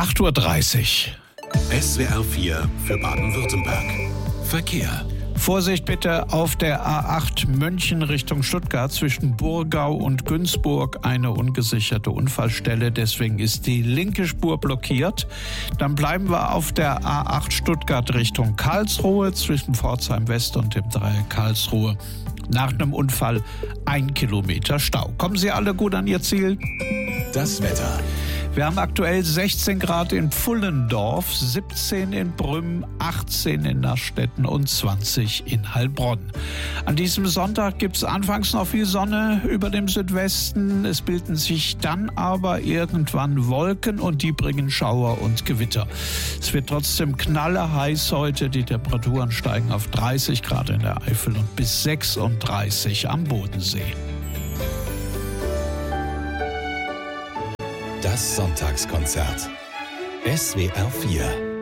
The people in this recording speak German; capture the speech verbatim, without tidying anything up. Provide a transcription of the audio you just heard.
acht Uhr dreißig. S W R vier für Baden-Württemberg. Verkehr. Vorsicht bitte auf der A acht München Richtung Stuttgart zwischen Burgau und Günzburg eine ungesicherte Unfallstelle. Deswegen ist die linke Spur blockiert. Dann bleiben wir auf der A acht Stuttgart Richtung Karlsruhe zwischen Pforzheim West und dem Dreieck Karlsruhe. Nach einem Unfall ein Kilometer Stau. Kommen Sie alle gut an Ihr Ziel? Das Wetter. Wir haben aktuell sechzehn Grad in Pfullendorf, siebzehn in Brünn, achtzehn in Nastetten und zwanzig in Heilbronn. An diesem Sonntag gibt es anfangs noch viel Sonne über dem Südwesten. Es bilden sich dann aber irgendwann Wolken und die bringen Schauer und Gewitter. Es wird trotzdem knallerheiß heute. Die Temperaturen steigen auf dreißig Grad in der Eifel und bis sechsunddreißig am Bodensee. Das Sonntagskonzert. S W R vier